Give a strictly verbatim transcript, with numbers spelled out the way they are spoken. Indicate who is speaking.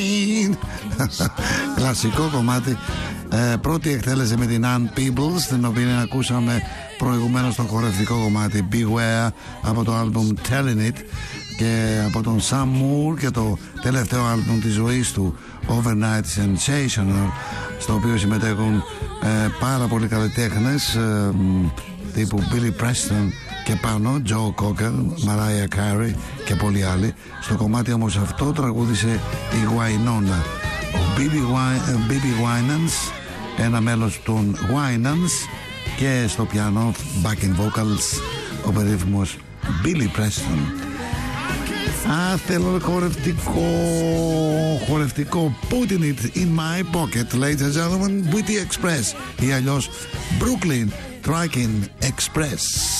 Speaker 1: Κλασικό κομμάτι. ε, Πρώτη εκτέλεση με την Ann Peebles, την οποία ακούσαμε προηγουμένως στο χορευτικό κομμάτι Beware από το άλμπουμ Telling It, και από τον Sam Moore και το τελευταίο άλμπουμ της ζωής του, Overnight Sensational, στο οποίο συμμετέχουν ε, πάρα πολλοί καλλιτέχνες ε, τύπου Billy Preston και πάνω, Joe Cocker, Mariah Carey και πολλοί άλλοι. Στο κομμάτι όμως αυτό τραγούδισε η Wynonna, ο Bibi Winans, ένα μέλος των Winans, και στο πιάνο backing vocals ο περίφημος Billy Preston. Α, θέλω χορευτικό, χορευτικό Putting it in my pocket, ladies and gentlemen, Witty Express ή αλλιώς Brooklyn Trucking Express.